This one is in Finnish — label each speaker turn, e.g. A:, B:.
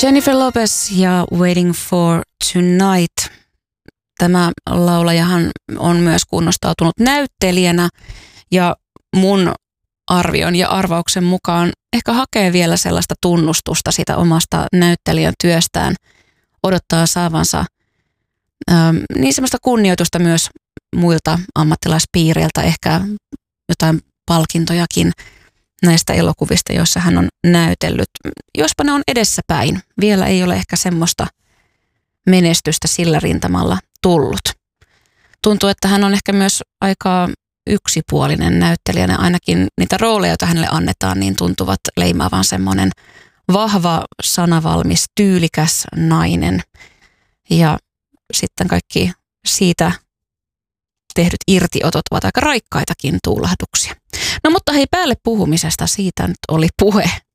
A: Jennifer Lopez ja Waiting for Tonight. Tämä laulajahan on myös kunnostautunut näyttelijänä ja mun arvion ja arvauksen mukaan ehkä hakee vielä sellaista tunnustusta sitä omasta näyttelijän työstään, odottaa saavansa niin semmoista kunnioitusta myös muilta ammattilaispiireiltä, ehkä jotain palkintojakin näistä elokuvista, joissa hän on näytellyt. Jospa ne on edessäpäin. Vielä ei ole ehkä semmoista menestystä sillä rintamalla tullut. Tuntuu, että hän on ehkä myös aika yksipuolinen näyttelijänä. Ainakin niitä rooleja, joita hänelle annetaan, niin tuntuvat leimaavan semmoinen vahva, sanavalmis, tyylikäs nainen. Ja sitten kaikki siitä tehdyt irtiotot ovat aika raikkaitakin tuulahduksia. No mutta hei, päälle puhumisesta siitä nyt oli puhe.